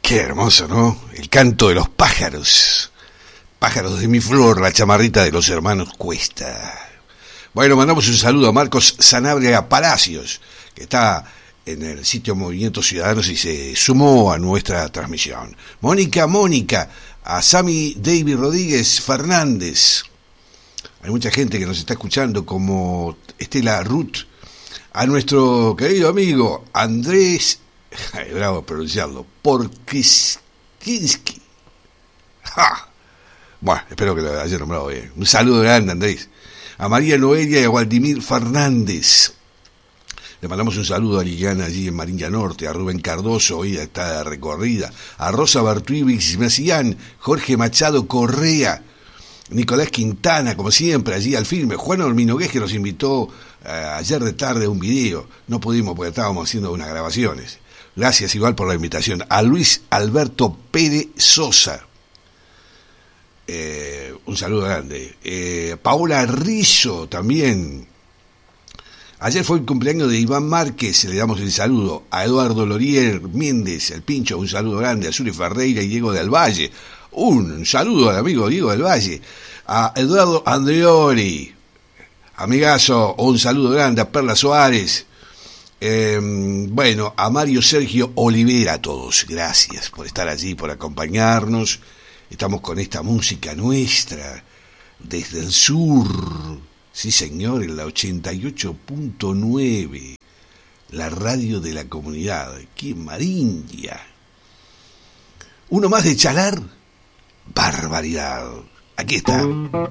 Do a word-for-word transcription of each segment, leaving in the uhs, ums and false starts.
Qué hermoso, ¿no? El canto de los pájaros. Pájaros de mi flor, la chamarrita de los hermanos Cuesta. Bueno, mandamos un saludo a Marcos Sanabria Palacios, que está en el sitio Movimientos Ciudadanos y se sumó a nuestra transmisión. Mónica, Mónica, a Sami David Rodríguez Fernández. Hay mucha gente que nos está escuchando, como Estela Ruth. A nuestro querido amigo Andrés, ay, bravo pronunciarlo, Porkinsky. ¡Ja! Bueno, espero que lo haya nombrado bien. Un saludo grande, Andrés. A María Noelia y a Waldimir Fernández. Le mandamos un saludo a Liliana allí en Marinilla Norte, a Rubén Cardoso, hoy está de recorrida, a Rosa Bartuibix Messián, Jorge Machado Correa, Nicolás Quintana, como siempre, allí al filme, Juan Orminogués, que nos invitó uh, ayer de tarde a un video. No pudimos porque estábamos haciendo unas grabaciones. Gracias igual por la invitación. A Luis Alberto Pérez Sosa. Eh, un saludo grande. Eh, Paola Rizzo también. Ayer fue el cumpleaños de Iván Márquez, le damos el saludo. A Eduardo Lorier Méndez, el Pincho, un saludo grande. A Zuri Ferreira y Diego del Valle. Un saludo al amigo Diego del Valle. A Eduardo Andreoli, amigazo, un saludo grande. A Perla Suárez. Eh, bueno, a Mario Sergio Olivera, a todos. Gracias por estar allí, por acompañarnos. Estamos con esta música nuestra, desde el sur, sí señor, en la ochenta y ocho punto nueve, la radio de la comunidad, aquí en Marinilla. Uno más de Chalar, barbaridad, aquí está.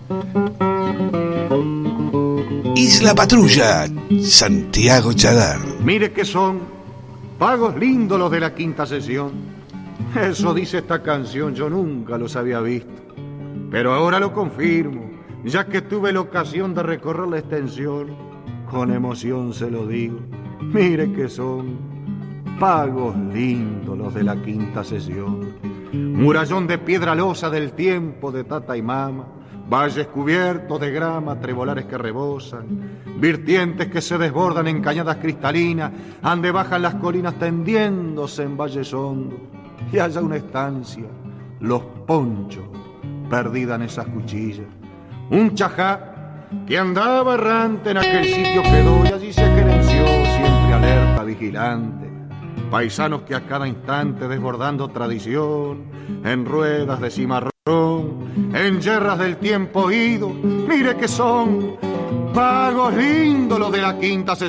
Isla Patrulla, Santiago Chalar. Mire que son pagos lindos los de la quinta sesión. Eso dice esta canción, yo nunca los había visto, pero ahora lo confirmo, ya que tuve la ocasión de recorrer la extensión. Con emoción se lo digo, mire que son pagos lindos los de la quinta sesión. Murallón de piedra losa del tiempo de tata y mama, valles cubiertos de grama, trebolares que rebosan, vertientes que se desbordan en cañadas cristalinas, ande bajan las colinas tendiéndose en valles hondos. Y allá una estancia, los ponchos, perdida en esas cuchillas. Un chajá que andaba errante en aquel sitio quedó y allí se gerenció, siempre alerta, vigilante. Paisanos que a cada instante desbordando tradición, en ruedas de cimarrón, en yerras del tiempo ido, mire que son pagos lindos los de la quinta sesión.